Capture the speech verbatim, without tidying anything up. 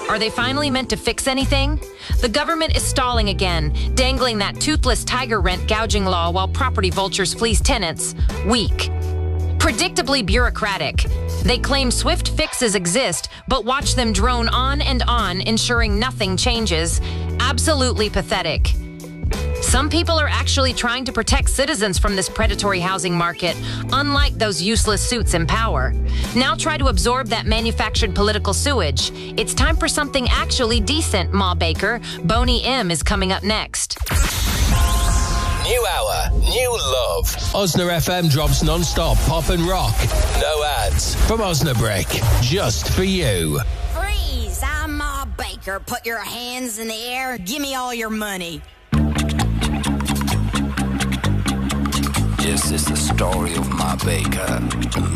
Are they finally meant to fix anything? The government is stalling again, dangling that toothless tiger rent gouging law while property vultures fleece tenants. Weak. Predictably bureaucratic. They claim swift fixes exist, but watch them drone on and on, ensuring nothing changes. Absolutely pathetic. Some people are actually trying to protect citizens from this predatory housing market, unlike those useless suits in power. Now try to absorb that manufactured political sewage. It's time for something actually decent, Ma Baker. Boney M is coming up next. New hour, new love. Osna F M drops non-stop pop and rock. No ads from Osnabrick, just for you. Freeze! I'm Ma Baker. Put your hands in the air. Give me all your money. This is the story of Ma Baker, the